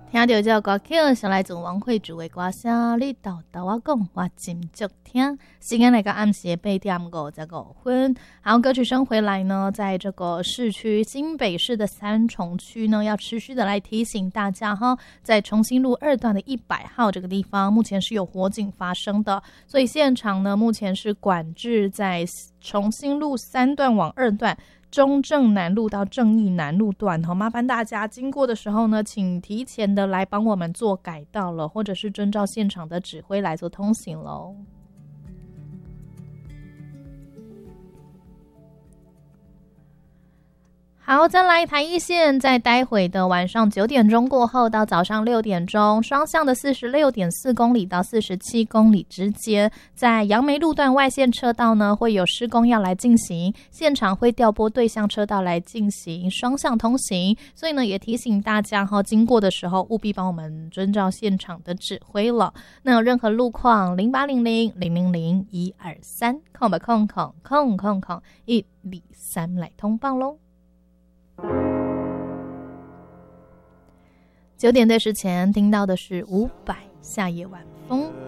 听到这歌曲是来自王慧主的歌声，你豆豆我讲，我真足听。时间来到暗时8点55分。好，歌曲声回来呢，在这个市区新北市的三重区呢，要持续的来提醒大家哈，在重新路2段的100号这个地方，目前是有火警发生的，所以现场呢，目前是管制在重新路3段往2段。中正南路到正义南路段，麻烦大家经过的时候呢，请提前的来帮我们做改道了，或者是遵照现场的指挥来做通行咯。好，再来台一线，在待会的晚上9点钟过后到早上6点钟，双向的46.4公里到47公里之间，在杨梅路段外线车道呢会有施工要来进行，现场会调拨对向车道来进行双向通行，所以呢也提醒大家经过的时候务必帮我们遵照现场的指挥了。那有任何路况0800-000-123空吧空123来通报咯。9点对时前听到的是伍佰夏夜晚风。